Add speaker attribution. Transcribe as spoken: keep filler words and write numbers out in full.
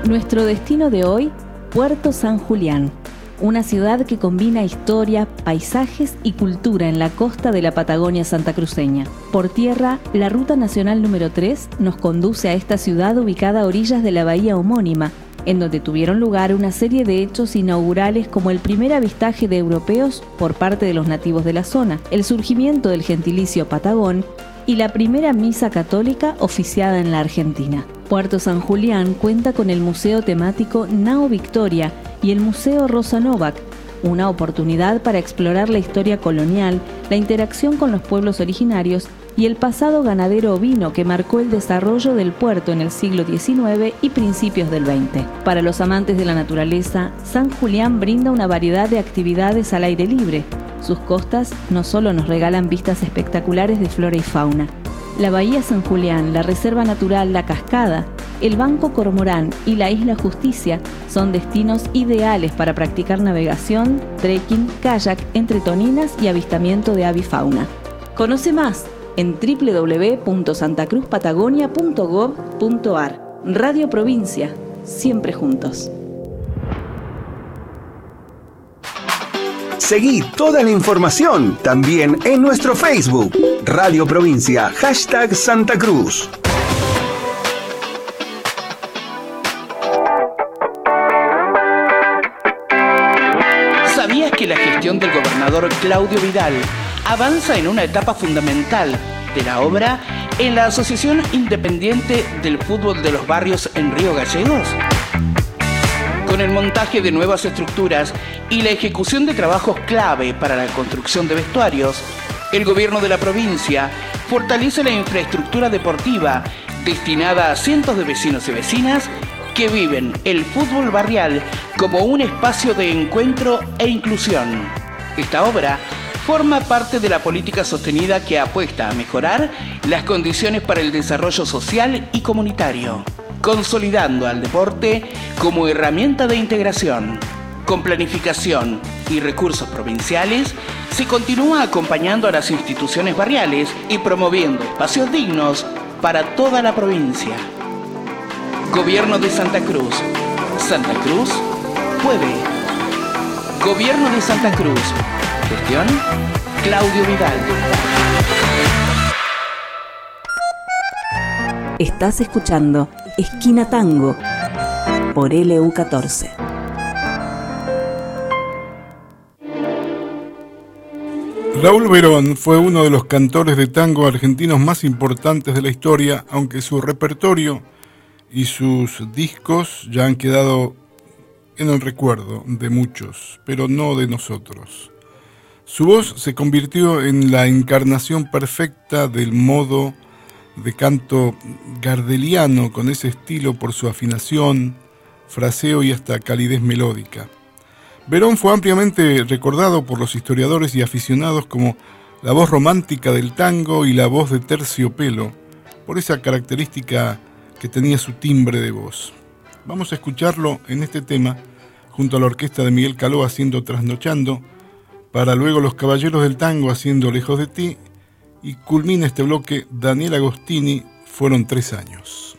Speaker 1: Nuestro destino de hoy, Puerto San Julián, una ciudad que combina historia, paisajes y cultura en la costa de la Patagonia santacruceña. Por tierra, la Ruta Nacional número tres nos conduce a esta ciudad ubicada a orillas de la bahía homónima, en donde tuvieron lugar una serie de hechos inaugurales como el primer avistaje de europeos por parte de los nativos de la zona, el surgimiento del gentilicio patagón y la primera misa católica oficiada en la Argentina. Puerto San Julián cuenta con el Museo Temático Nao Victoria y el Museo Rosa Novak, una oportunidad para explorar la historia colonial, la interacción con los pueblos originarios y el pasado ganadero ovino que marcó el desarrollo del puerto en el siglo diecinueve y principios del veinte. Para los amantes de la naturaleza, San Julián brinda una variedad de actividades al aire libre. Sus costas no solo nos regalan vistas espectaculares de flora y fauna. La Bahía San Julián, la Reserva Natural La Cascada, el Banco Cormorán y la Isla Justicia son destinos ideales para practicar navegación, trekking, kayak, entre toninas y avistamiento de avifauna. Conoce más en doble u doble u doble u punto santa cruz patagonia punto gob punto ar. Radio Provincia, siempre juntos.
Speaker 2: Seguí toda la información también en nuestro Facebook, Radio Provincia, hashtag Santa Cruz.
Speaker 3: ¿Sabías que la gestión del gobernador Claudio Vidal avanza en una etapa fundamental de la obra en la Asociación Independiente del Fútbol de los Barrios en Río Gallegos? Con el montaje de nuevas estructuras y la ejecución de trabajos clave para la construcción de vestuarios, el gobierno de la provincia fortalece la infraestructura deportiva destinada a cientos de vecinos y vecinas que viven el fútbol barrial como un espacio de encuentro e inclusión. Esta obra forma parte de la política sostenida que apuesta a mejorar las condiciones para el desarrollo social y comunitario, consolidando al deporte como herramienta de integración. Con planificación y recursos provinciales, se continúa acompañando a las instituciones barriales y promoviendo espacios dignos para toda la provincia. Gobierno de Santa Cruz. Santa Cruz puede. Gobierno de Santa Cruz. Gestión Claudio Vidal.
Speaker 1: Estás escuchando Esquina Tango por L U catorce.
Speaker 4: Raúl Verón fue uno de los cantores de tango argentinos más importantes de la historia, aunque su repertorio y sus discos ya han quedado en el recuerdo de muchos, pero no de nosotros. Su voz se convirtió en la encarnación perfecta del modo de canto gardeliano, con ese estilo por su afinación, fraseo y hasta calidez melódica. Verón fue ampliamente recordado por los historiadores y aficionados como la voz romántica del tango y la voz de terciopelo, por esa característica que tenía su timbre de voz. Vamos a escucharlo en este tema, junto a la orquesta de Miguel Caló haciendo Trasnochando, para luego los Caballeros del Tango haciendo Lejos de ti, y culmina este bloque Daniel Agostini, Fueron tres años.